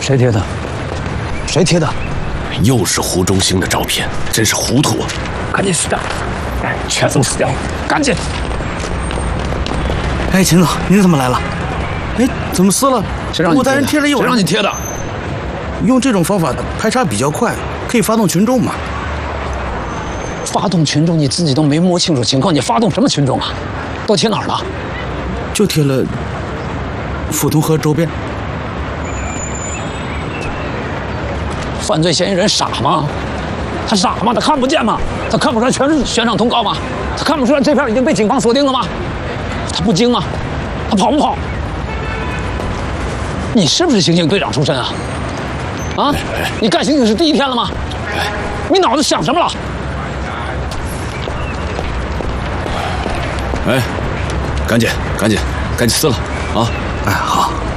谁贴的？谁贴的？ 又是胡忠兴的照片，真是糊涂啊！ 赶紧撕掉！哎，全都撕掉！赶紧！ 哎，秦总，您怎么来了？哎，怎么撕了？ 吴大人贴了一晚上。 谁让你贴的？ 用这种方法排查比较快，可以发动群众嘛？ 发动群众，你自己都没摸清楚情况，你发动什么群众啊？都贴哪儿了？ 就贴了抚通河周边。 犯罪嫌疑人傻吗？他傻吗？他看不见吗？他看不出来全是悬赏通告吗？他看不出来这片已经被警方锁定了吗？他不惊吗？他跑不跑？你是不是刑警队长出身啊？啊？你干刑警是第1天了吗？你脑子想什么了？ 哎，赶紧撕了啊！ 哎，好。